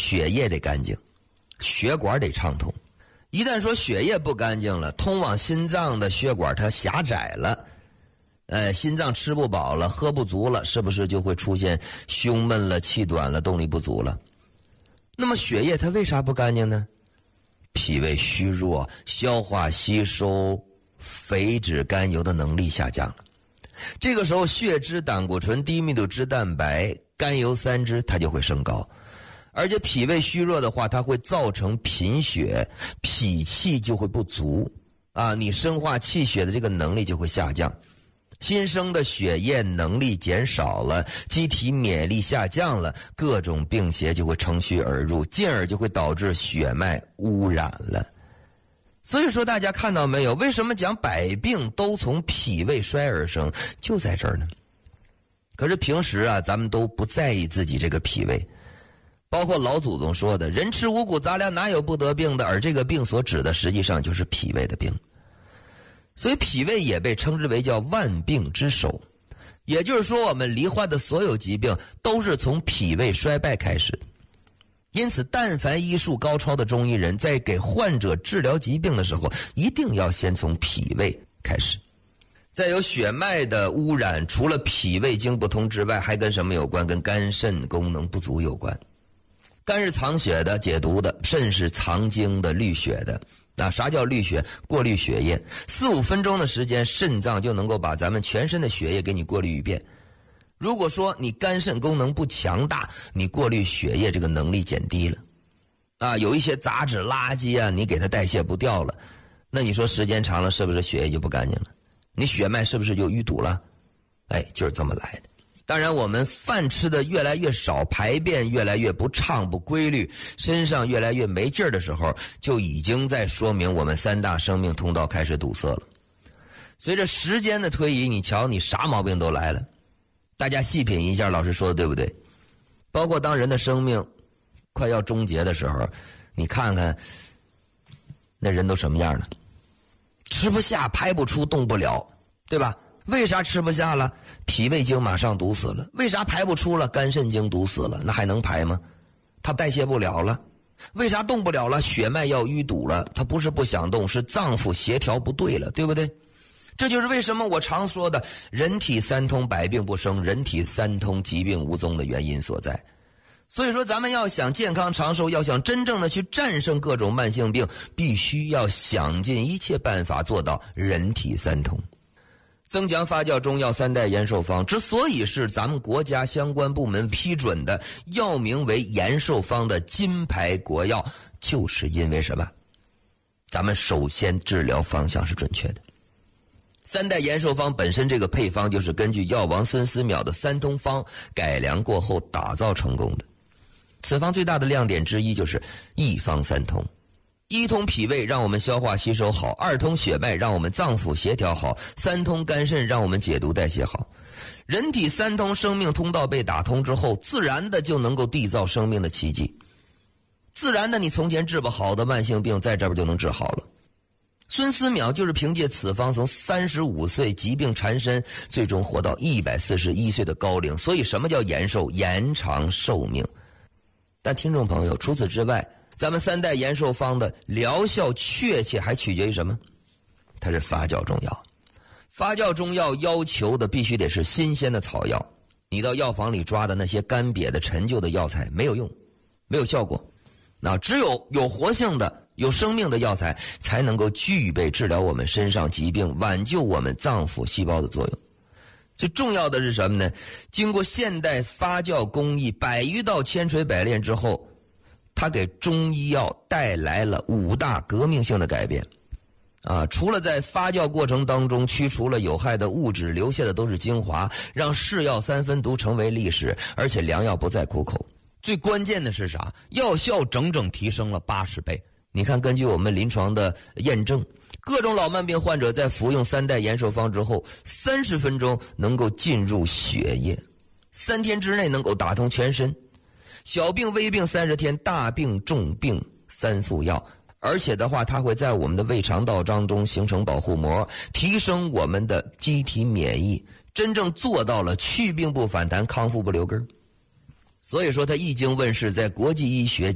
血液得干净，血管得畅通。一旦说血液不干净了，通往心脏的血管它狭窄了，心脏吃不饱了，喝不足了，是不是就会出现胸闷了、气短了、动力不足了？那么血液它为啥不干净呢？脾胃虚弱，消化吸收肥脂甘油的能力下降了。这个时候血脂、胆固醇、低密度脂蛋白、甘油三酯它就会升高。而且脾胃虚弱的话，它会造成贫血，脾气就会不足啊，你生化气血的这个能力就会下降，新生的血液能力减少了，机体免疫力下降了，各种病邪就会乘虚而入，进而就会导致血脉污染了。所以说大家看到没有，为什么讲百病都从脾胃衰而生，就在这儿呢。可是平时啊，咱们都不在意自己这个脾胃，包括老祖宗说的人吃五谷杂粮哪有不得病的，而这个病所指的实际上就是脾胃的病。所以脾胃也被称之为叫万病之首，也就是说我们罹患的所有疾病都是从脾胃衰败开始的。因此但凡医术高超的中医人在给患者治疗疾病的时候，一定要先从脾胃开始。再有血脉的污染，除了脾胃经不通之外，还跟什么有关？跟肝肾功能不足有关。肝是藏血的、解毒的，肾是藏精的、滤血的。啥叫滤血？过滤血液，4-5分钟的时间，肾脏就能够把咱们全身的血液给你过滤一遍。如果说你肝肾功能不强大，你过滤血液这个能力减低了有一些杂质垃圾啊，你给它代谢不掉了，那你说时间长了是不是血液就不干净了？你血脉是不是就淤堵了？就是这么来的。当然我们饭吃的越来越少，排便越来越不畅不规律，身上越来越没劲儿的时候，就已经在说明我们3大生命通道开始堵塞了。随着时间的推移，你瞧你啥毛病都来了。大家细品一下老师说的对不对？包括当人的生命快要终结的时候，你看看那人都什么样呢？吃不下，排不出，动不了，对吧？为啥吃不下了？脾胃经马上堵死了。为啥排不出了？肝肾经堵死了。那还能排吗？它代谢不了了。为啥动不了了？血脉要淤堵了。它不是不想动，是脏腑协调不对了，对不对？这就是为什么我常说的人体三通百病不生，人体三通疾病无踪的原因所在。所以说咱们要想健康长寿，要想真正的去战胜各种慢性病，必须要想尽一切办法做到人体三通。增强发酵中药3代延寿方之所以是咱们国家相关部门批准的药名为延寿方的金牌国药，就是因为什么？咱们首先治疗方向是准确的。3代延寿方本身这个配方就是根据药王孙思邈的三通方改良过后打造成功的。此方最大的亮点之一就是一方三通。1通脾胃让我们消化吸收好，2通血脉让我们脏腑协调好，3通肝肾让我们解毒代谢好。人体三通生命通道被打通之后，自然的就能够缔造生命的奇迹。自然的你从前治不好的慢性病在这边就能治好了。孙思邈就是凭借此方从35岁疾病缠身，最终活到141岁的高龄。所以什么叫延寿？延长寿命。但听众朋友，除此之外，咱们3代延寿方的疗效确切还取决于什么？它是发酵中药。发酵中药要求的必须得是新鲜的草药，你到药房里抓的那些干瘪的陈旧的药材没有用，没有效果。只有活性的有生命的药材才能够具备治疗我们身上疾病、挽救我们脏腑细胞的作用。最重要的是什么呢？经过现代发酵工艺100余道千锤百炼之后，它给中医药带来了5大革命性的改变。除了在发酵过程当中驱除了有害的物质，留下的都是精华，让是药3分毒成为历史，而且良药不再苦口。最关键的是啥？药效整整提升了80倍。你看，根据我们临床的验证，各种老慢病患者在服用3代延寿方之后，30分钟能够进入血液，3天之内能够打通全身，小病微病30天，大病重病3副药。而且的话，它会在我们的胃肠道当中形成保护膜，提升我们的机体免疫，真正做到了去病不反弹，康复不留根。所以说它一经问世，在国际医学